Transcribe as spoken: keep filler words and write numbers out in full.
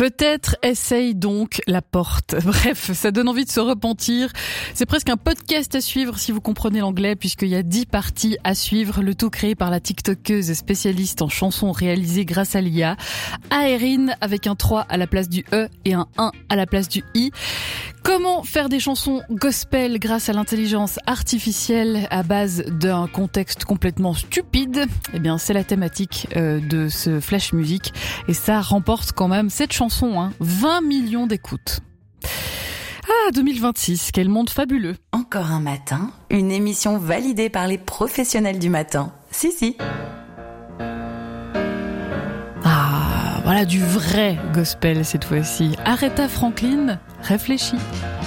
Peut-être essaye donc la porte. Bref, ça donne envie de se repentir. C'est presque un podcast à suivre si vous comprenez l'anglais, puisqu'il y a dix parties à suivre, le tout créé par la tiktokeuse spécialiste en chansons réalisées grâce à l'I A, Aérine, avec un trois à la place du E et un un à la place du I. Comment faire des chansons gospel grâce à l'intelligence artificielle à base d'un contexte complètement stupide? Eh bien, c'est la thématique euh, de ce Flash Music, et ça remporte quand même cette chanson, hein, vingt millions d'écoutes. Ah, deux mille vingt-six, quel monde fabuleux. Encore un matin, une émission validée par les professionnels du matin. Si, si. Ah, voilà du vrai gospel cette fois-ci. Aretha Franklin, réfléchis.